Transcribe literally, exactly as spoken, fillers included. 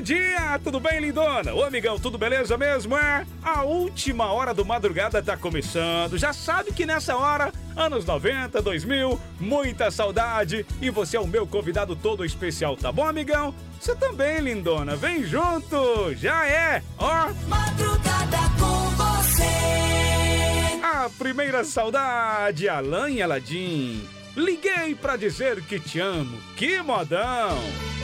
dia, tudo bem, lindona? Ô, amigão, tudo beleza mesmo, é? A última hora do Madrugada tá começando. Já sabe que nessa hora, anos noventa, dois mil, muita saudade. E você é o meu convidado todo especial, tá bom, amigão? Você também, lindona, vem junto, já é, ó. Madrugada com você. A primeira saudade, Alan e Aladim. Liguei pra dizer que te amo, que modão.